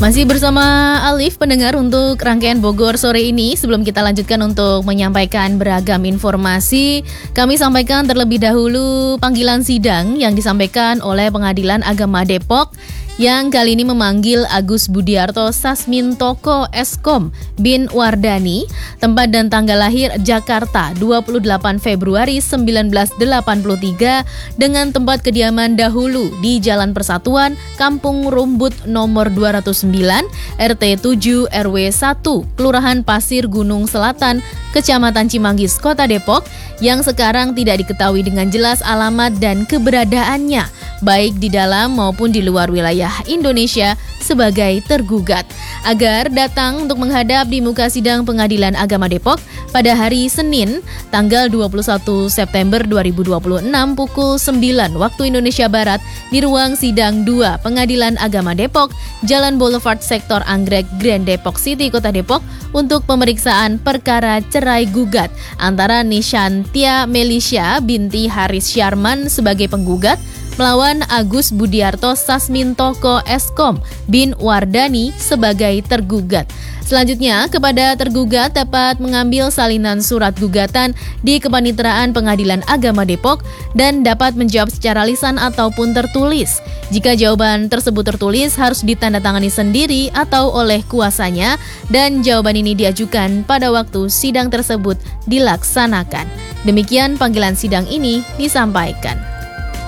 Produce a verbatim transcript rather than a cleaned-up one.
Masih bersama Alif, pendengar, untuk rangkaian Bogor sore ini. Sebelum kita lanjutkan untuk menyampaikan beragam informasi, kami sampaikan terlebih dahulu panggilan sidang yang disampaikan oleh Pengadilan Agama Depok yang kali ini memanggil Agus Budiarto Sasmintoko Eskom bin Wardani, tempat dan tanggal lahir Jakarta dua puluh delapan Februari seribu sembilan ratus delapan puluh tiga dengan tempat kediaman dahulu di Jalan Persatuan, Kampung Rumbut nomor dua ratus sembilan, R T tujuh R W satu, Kelurahan Pasir Gunung Selatan, Kecamatan Cimanggis, Kota Depok, yang sekarang tidak diketahui dengan jelas alamat dan keberadaannya, baik di dalam maupun di luar wilayah Indonesia sebagai tergugat, agar datang untuk menghadap di muka sidang Pengadilan Agama Depok pada hari Senin tanggal dua puluh satu September dua ribu dua puluh enam pukul sembilan waktu Indonesia Barat di ruang sidang dua Pengadilan Agama Depok, Jalan Boulevard Sektor Anggrek, Grand Depok City, Kota Depok, untuk pemeriksaan perkara cerai gugat antara Nishantia Melisha binti Haris Syarman sebagai penggugat melawan Agus Budiarto Sasmintoko Eskom bin Wardani sebagai tergugat. Selanjutnya, kepada tergugat dapat mengambil salinan surat gugatan di Kepanitraan Pengadilan Agama Depok dan dapat menjawab secara lisan ataupun tertulis. Jika jawaban tersebut tertulis, harus ditandatangani sendiri atau oleh kuasanya, dan jawaban ini diajukan pada waktu sidang tersebut dilaksanakan. Demikian panggilan sidang ini disampaikan.